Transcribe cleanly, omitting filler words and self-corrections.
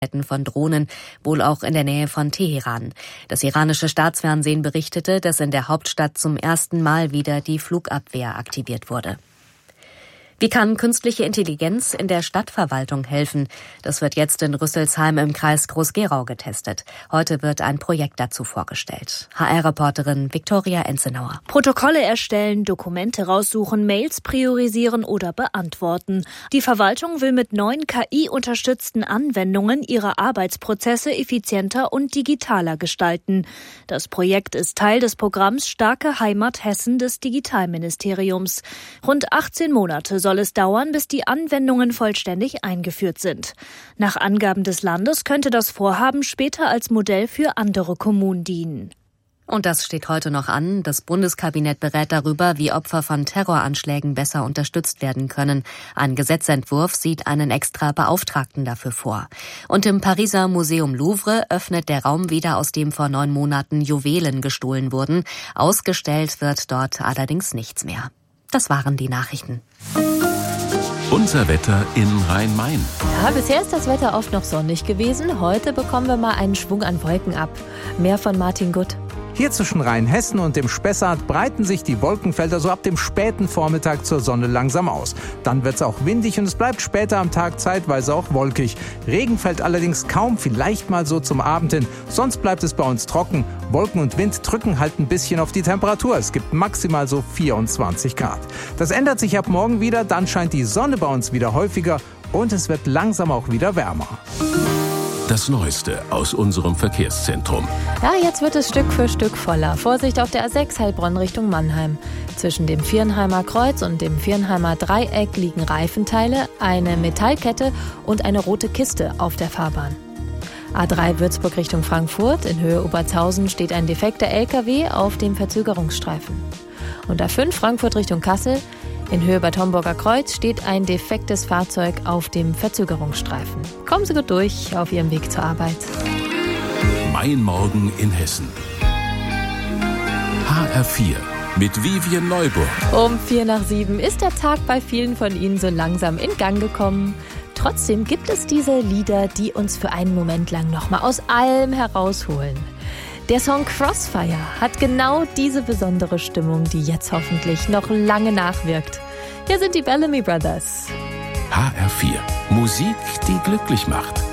von Drohnen, wohl auch in der Nähe von Teheran. Das iranische Staatsfernsehen berichtete, dass in der Hauptstadt zum ersten Mal wieder die Flugabwehr aktiviert wurde. Wie kann künstliche Intelligenz in der Stadtverwaltung helfen? Das wird jetzt in Rüsselsheim im Kreis Groß-Gerau getestet. Heute wird ein Projekt dazu vorgestellt. HR-Reporterin Viktoria Enzenauer. Protokolle erstellen, Dokumente raussuchen, Mails priorisieren oder beantworten. Die Verwaltung will mit neuen KI-unterstützten Anwendungen ihre Arbeitsprozesse effizienter und digitaler gestalten. Das Projekt ist Teil des Programms Starke Heimat Hessen des Digitalministeriums. Rund 18 Monate soll es dauern, bis die Anwendungen vollständig eingeführt sind. Nach Angaben des Landes könnte das Vorhaben später als Modell für andere Kommunen dienen. Und das steht heute noch an. Das Bundeskabinett berät darüber, wie Opfer von Terroranschlägen besser unterstützt werden können. Ein Gesetzentwurf sieht einen extra Beauftragten dafür vor. Und im Pariser Museum Louvre öffnet der Raum wieder, aus dem vor 9 Monaten Juwelen gestohlen wurden. Ausgestellt wird dort allerdings nichts mehr. Das waren die Nachrichten. Unser Wetter in Rhein-Main. Ja, bisher ist das Wetter oft noch sonnig gewesen. Heute bekommen wir mal einen Schwung an Wolken ab. Mehr von Martin Gutt. Hier zwischen Rheinhessen und dem Spessart breiten sich die Wolkenfelder so ab dem späten Vormittag zur Sonne langsam aus. Dann wird es auch windig und es bleibt später am Tag zeitweise auch wolkig. Regen fällt allerdings kaum, vielleicht mal so zum Abend hin. Sonst bleibt es bei uns trocken. Wolken und Wind drücken halt ein bisschen auf die Temperatur. Es gibt maximal so 24 Grad. Das ändert sich ab morgen wieder, dann scheint die Sonne bei uns wieder häufiger und es wird langsam auch wieder wärmer. Das Neueste aus unserem Verkehrszentrum. Ja, jetzt wird es Stück für Stück voller. Vorsicht auf der A6 Heilbronn Richtung Mannheim. Zwischen dem Viernheimer Kreuz und dem Viernheimer Dreieck liegen Reifenteile, eine Metallkette und eine rote Kiste auf der Fahrbahn. A3 Würzburg Richtung Frankfurt. In Höhe Obertshausen steht ein defekter LKW auf dem Verzögerungsstreifen. Und A5 Frankfurt Richtung Kassel. In Höhe Bad Homburger Kreuz steht ein defektes Fahrzeug auf dem Verzögerungsstreifen. Kommen Sie gut durch auf Ihrem Weg zur Arbeit. Mein Morgen in Hessen. HR4 mit Vivian Neuburg. Um 6:45 ist der Tag bei vielen von Ihnen so langsam in Gang gekommen. Trotzdem gibt es diese Lieder, die uns für einen Moment lang nochmal aus allem herausholen. Der Song Crossfire hat genau diese besondere Stimmung, die jetzt hoffentlich noch lange nachwirkt. Hier sind die Bellamy Brothers. HR4. Musik, die glücklich macht.